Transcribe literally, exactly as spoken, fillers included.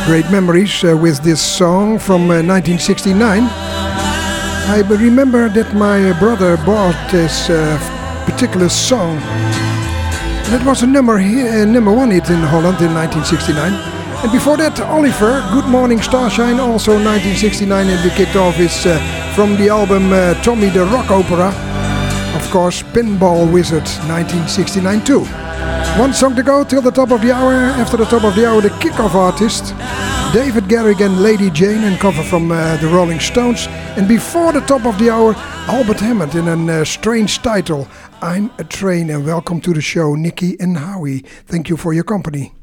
great memories uh, with this song from uh, nineteen sixty-nine. I remember that my brother bought this uh, particular song. And it was a number, uh, number one hit in Holland in nineteen sixty-nine. And before that, Oliver, Good Morning Starshine, also nineteen sixty-nine. And we kicked off is uh, from the album uh, Tommy the Rock Opera. Of course, Pinball Wizard, nineteen sixty-nine too. One song to go till the top of the hour. After the top of the hour, the kickoff artist, David Garrigan, Lady Jane, and cover from uh, the Rolling Stones. And before the top of the hour, Albert Hammond in a uh, strange title, I'm a Train. And welcome to the show, Nicky and Howie. Thank you for your company.